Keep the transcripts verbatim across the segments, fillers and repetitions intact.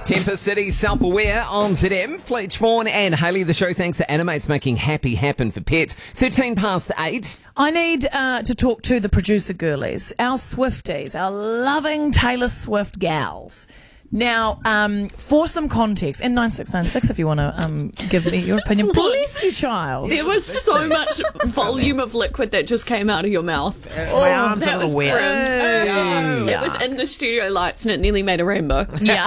Tempest City Self-Aware on Z M. Fletch Vaughan and Hayley. The show thanks to Animates making happy happen for pets. thirteen past eight. I need uh, to talk to the producer girlies, our Swifties, our loving Taylor Swift gals. Now, um, for some context, and nine six nine six if you want to um, give me your opinion. Bless you, child. There was so much volume of liquid that just came out of your mouth. My arm's a little wet. Oh, Yeah. It was in the studio lights and it nearly made a rainbow. Yeah.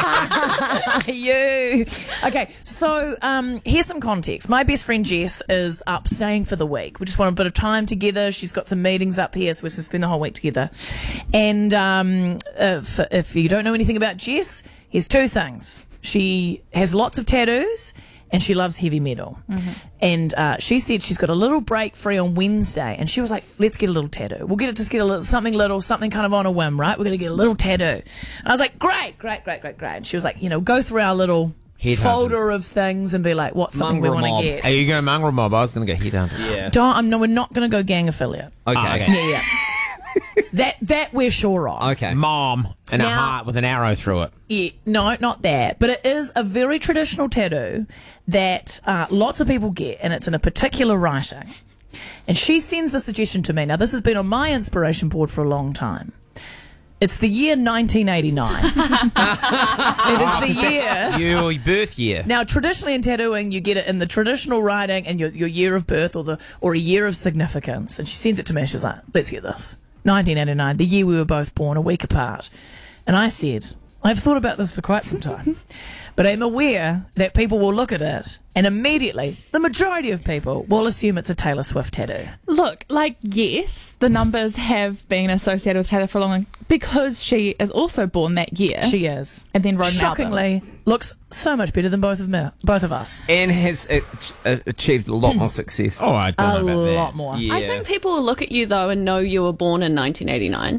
You. Okay, so um, here's some context. My best friend Jess is up staying for the week. We just want a bit of time together. She's got some meetings up here, so we're going to spend the whole week together. And um, if, if you don't know anything about Jess, here's two things. She has lots of tattoos and she loves heavy metal. Mm-hmm. And uh, she said she's got a little break free on Wednesday, and she was like, let's get a little tattoo. We'll get it, just get a little, something little, something kind of on a whim, right? We're going to get a little tattoo. And I was like, great, great, great, great, great. And she was like, you know, go through our little Headhunters. folder of things and be like, what's something Mongrel we want mob. to get? Are you going mongrel mob? I was going to go headhunters. Yeah. Don't, um, no, we're not going to go gang affiliate. Okay. Oh, okay. Yeah, yeah. that, that we're sure on. Okay. Mom and a Now- heart with an arrow through it. Yeah, no, not that. But it is a very traditional tattoo that uh, lots of people get, and it's in a particular writing. And she sends the suggestion to me. Now, this has been on my inspiration board for a long time. It's the year nineteen eighty-nine. It is the year. Your birth year. Now, traditionally in tattooing, you get it in the traditional writing and your, your year of birth or the or a year of significance. And she sends it to me. She was like, let's get this. nineteen eighty-nine, the year we were both born, a week apart. And I said, I've thought about this for quite some time, but I'm aware that people will look at it and immediately, the majority of people will assume it's a Taylor Swift tattoo. Look, like, yes, the numbers have been associated with Taylor for a long time because she is also born that year. She is. And then wrote an album. Shockingly, looks so much better than both of me, both of us. And has ach- uh, achieved a lot more success. Oh, I don't A know about that. lot more. Yeah. I think people will look at you though and know you were born in nineteen eighty-nine.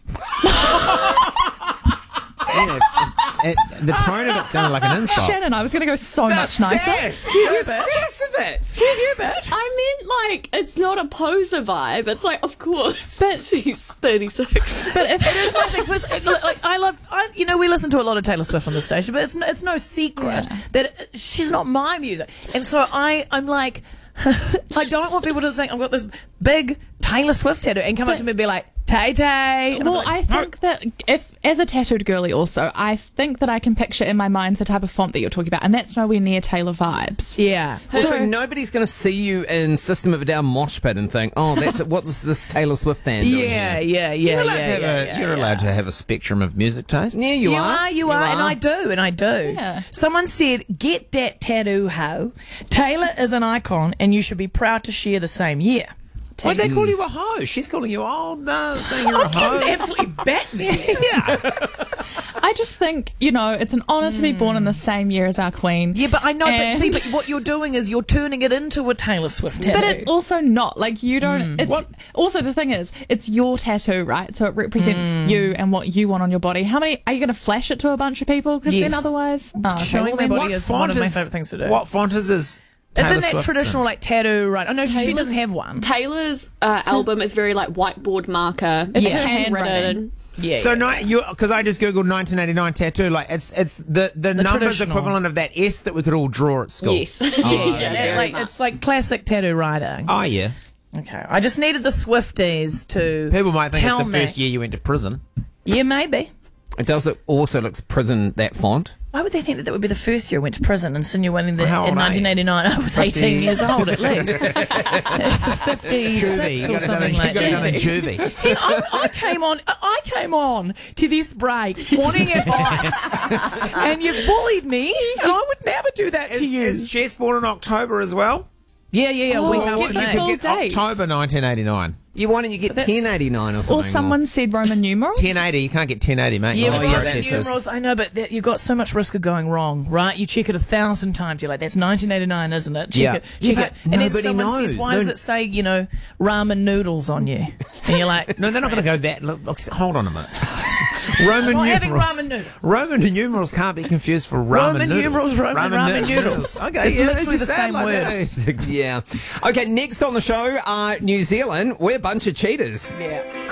Yeah, it, the tone of it sounded like an insult. Shannon, I was going to go so much nicer. Excuse you, bitch. Excuse you, bitch. I meant like it's not a poser vibe. It's like, of course, But- she's thirty-six. But if it is my thing, because it- like, I love, I, you know, we listen to a lot of Taylor Swift on the station, but it's no, it's no secret Yeah. that it, she's not my music, and so I, I'm like, I don't want people to think I've got this big Taylor Swift tattoo and come up But- to me and be like, Tay Tay. And I'm Well, like, I think that if, as a tattooed girly also, I think that I can picture in my mind the type of font that you're talking about, and that's nowhere near Taylor vibes. yeah. Also, So- nobody's going to see you in System of a Down mosh pit and think, oh, that's what is this Taylor Swift fan doing Yeah, here? yeah, yeah, You're allowed, yeah, to, have yeah, a, yeah, you're yeah. allowed to have a spectrum of music taste. Yeah, you, You are. are, you are, and I do, and I do. Yeah. Someone said, get that tattoo, ho. Taylor is an icon, and you should be proud to share the same year. Why'd they call you a hoe? She's calling you old, no, saying you're a hoe. Absolutely bat me. I just think, you know, it's an honour to be born in the same year as our queen. Yeah, but I know, but And- see, but what you're doing is you're turning it into a Taylor Swift tattoo. But it's also not like you don't. Mm. It's What? also the thing is, it's your tattoo, right? So it represents Mm. you and what you want on your body. How many are you going to flash it to a bunch of people? Because Yes. then otherwise, oh, okay, Showing well my then- body What is font one of my is- favourite things to do. What font is this? It's Taylor in that Swift's traditional like tattoo, right? Oh no, she Taylor's- doesn't have one. Taylor's uh, album is very like whiteboard marker. It's Yeah. handwritten. Handwriting. Yeah. So no, you because I just googled nineteen eighty-nine tattoo. Like it's it's the the, numbers traditional. equivalent of that S that we could all draw at school. Yes. yeah, yeah, yeah, that, like it's like classic tattoo writing. Oh yeah. Okay, I just needed the Swifties to People might think tell it's the me. first year you went to prison. Yeah, maybe. It does look, also looks prison, that font. Why would they think that that would be the first year I went to prison, insinuating that Well, how old in are you? nineteen eighty-nine I was fifty eighteen years old at least, fifty-six You or got it done something in- like you got it done in that. juvie. Hey, I, I came on. I came on to this break wanting advice, and you bullied me, and I would never do that Is, to you. is Jess born in October as well? Yeah, yeah, yeah. A Oh, week well, after what me. you You Full could get date. October nineteen eighty-nine. You why don't you get that's- ten eighty-nine or something? Or someone said Roman numerals. ten eighty, you can't get ten eighty, mate. Yeah, You but know Roman what the protest is. numerals, I know, but that, you've got so much risk of going wrong, right? You check it a thousand times. You're like, that's nineteen eighty-nine, isn't it? Check Yeah. it. Yeah, Check but it. And then nobody someone says, knows. why No- does it say, you know, ramen noodles on you? And you're like, No, they're not going to go that. Look, look, hold on a minute. Roman not having numerals. ramen noodles. Roman numerals can't be confused for ramen Roman noodles. numerals, Roman ramen noo- noodles. Okay, It's yeah, literally it's the sad same like word. that. Yeah. Okay, next on the show, uh, New Zealand. We're a bunch of cheaters. yeah.